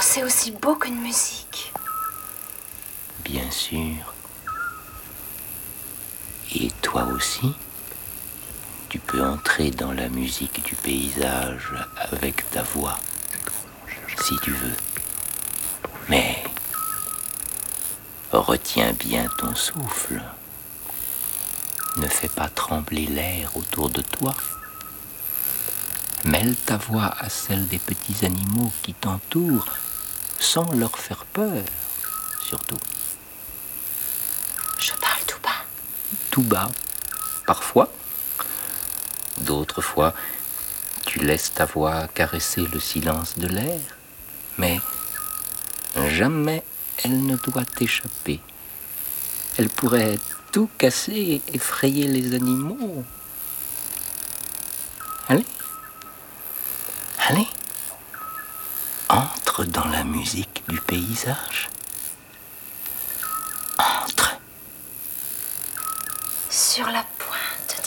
c'est aussi beau qu'une musique. Bien sûr. Et toi aussi, tu peux entrer dans la musique du paysage avec ta voix, si tu veux. Mais retiens bien ton souffle. Ne fais pas trembler l'air autour de toi. Mêle ta voix à celle des petits animaux qui t'entourent, sans leur faire peur, surtout. Je parle tout bas. Tout bas, parfois. D'autres fois, tu laisses ta voix caresser le silence de l'air, mais jamais elle ne doit t'échapper. Elle pourrait tout casser et effrayer les animaux. Allez, allez, entre dans la musique du paysage. Entre. Sur la peau.